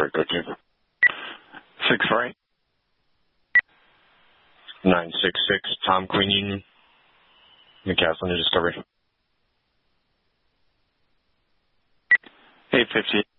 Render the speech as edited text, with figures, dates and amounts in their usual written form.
Discovery, go to. 648. 966, Tom Queen Union. McCaslin to Discovery. 850.